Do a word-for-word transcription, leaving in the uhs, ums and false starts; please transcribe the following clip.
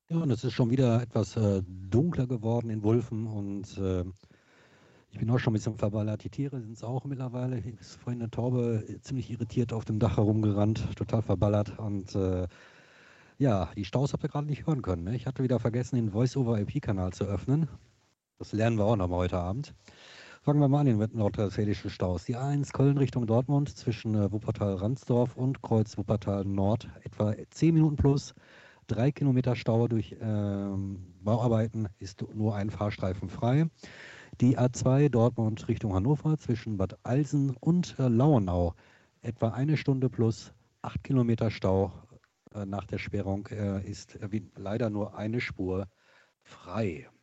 Ja, und es ist schon wieder etwas äh, dunkler geworden in Wulfen und äh, ich bin auch schon ein bisschen verballert. Die Tiere sind es auch mittlerweile. Hier ist vorhin eine Taube äh, ziemlich irritiert auf dem Dach herumgerannt, total verballert. Und äh, ja, die Staus habt ihr gerade nicht hören können. Ne? Ich hatte wieder vergessen, den Voice-over-I P-Kanal zu öffnen. Das lernen wir auch noch mal heute Abend. Fangen wir mal an, den nordrhein-westfälischen Staus. Die A eins Köln Richtung Dortmund zwischen äh, Wuppertal-Ransdorf und Kreuz Wuppertal Nord. Etwa zehn Minuten plus. Drei Kilometer Stau durch ähm, Bauarbeiten ist nur ein Fahrstreifen frei. Die A zwei Dortmund Richtung Hannover zwischen Bad Alsen und äh, Lauenau. Etwa eine Stunde plus acht Kilometer Stau äh, nach der Sperrung äh, ist äh, wie, leider nur eine Spur frei.